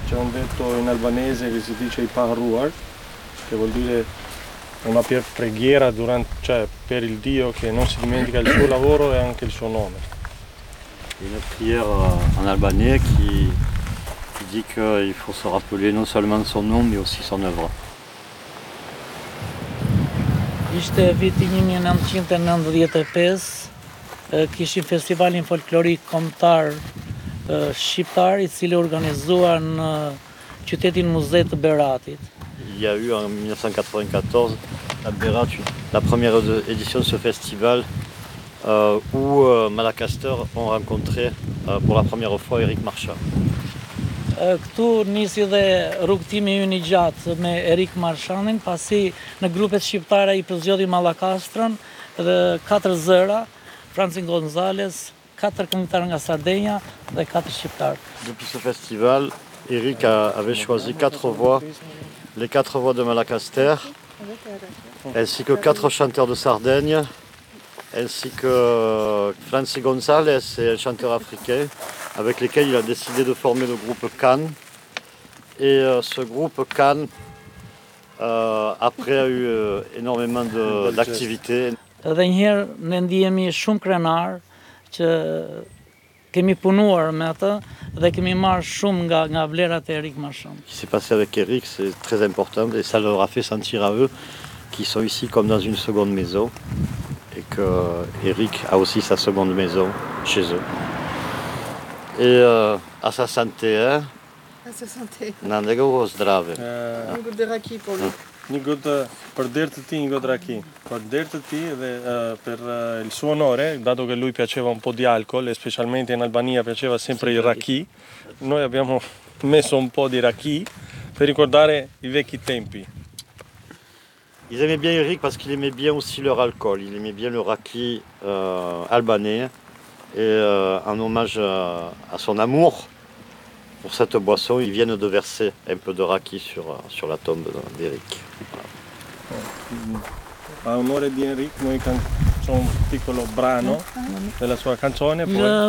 C'è un detto in albanese che si dice i paruar, che vuol dire una preghiera cioè, per il Dio che non si dimentica il suo lavoro e anche il suo nome. Une prière en albanais qui dit qu'il faut se rappeler non seulement de son nom mais aussi son œuvre. Ishte viti 1995, kishim festivalin folklorik kombëtar shqiptar I cili organizuar në qytetin Muze të Beratit. Il y a eu en 1994 à Berat la première édition de ce festival où Malacaster ont rencontré pour la première fois Eric Marchand. Këtu nisi dhe rrugtimi ynë I gjatë me Erik Marchandin, pasi në grupet shqiptare I përzgjodhi Malakastrën dhe 4 zëra, Franci Gonzales, 4 këngëtar nga Sardenja dhe 4 shqiptar. Depuis ce festival, Eric avait choisi 4 voix, les 4 voix de Malacaster, ainsi que 4 chanteurs de Sardaigne, ainsi que Franci Gonzales et un chanteur africain avec lesquels il a décidé de former le groupe Can. Et ce groupe Can, après, a eu énormément d'activités. Dhe njëherë ne ndihemi shumë krenar që kemi punuar me atë dhe kemi marrë shumë nga vlerat e Erik Marchand. Ce qui s'est passé avec Eric, c'est très important et ça leur a fait sentir à eux qu'ils sont ici comme dans une seconde maison et que Eric a aussi sa seconde maison chez eux. Et à sa santé, hein? À sa santé. Nandego zdrave. Un goût de raki pour lui. Një gotë për derë të ti, një gotë raki. Për derë të ti dhe per il suo onore, dato che lui piaceva un po' di alcol e specialmente in Albania piaceva sempre il raki, noi abbiamo messo un po' di raki per ricordare I vecchi tempi. Ils aimaient bien Eric parce qu'il aimait bien aussi leur alcool. Il aimait bien le raki albanais et en hommage à son amour pour cette boisson, ils viennent de verser un peu de raki sur la tombe d'Eric. A onore di Enric noi c'è un piccolo brano della sua canzone.